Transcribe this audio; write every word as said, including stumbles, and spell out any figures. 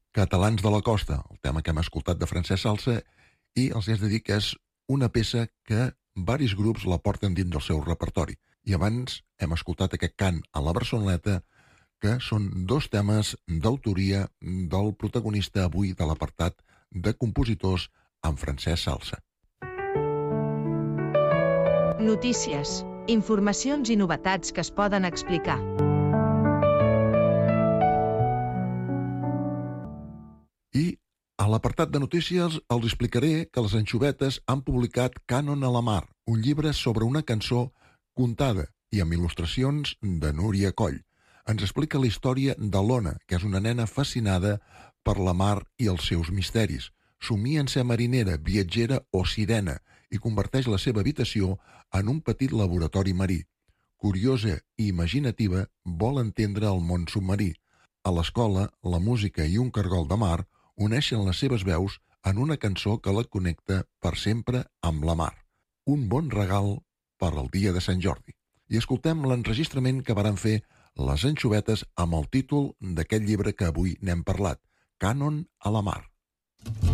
Catalans de la Costa, el tema que hem escoltat de Francesc Salsa, i els haig de dir que és una peça que varis grups la porten dins del seu repertori. I abans hem escoltat aquest cant a la Barceloneta, que són dos temes d'autoria del protagonista avui de l'apartat de compositors, en Francesc Salsa. Notícies, informacions i novetats que es poden explicar. I a l'apartat de notícies els explicaré que les Anxovetes han publicat Cànon a la mar, un llibre sobre una cançó contada i amb il·lustracions de Núria Coll. Ens explica la història de l'Ona, que és una nena fascinada per la mar i els seus misteris. Somia en ser marinera, viatgera o sirena i converteix la seva habitació en un petit laboratori marí. Curiosa i imaginativa, vol entendre el món submarí. A l'escola, la música i un cargol de mar uneixen les seves veus en una cançó que la connecta per sempre amb la mar. Un bon regal per al dia de Sant Jordi. I escoltem l'enregistrament que varen fer les Anxovetes amb el títol d'aquest llibre que avui n'hem parlat, Cànon a la mar.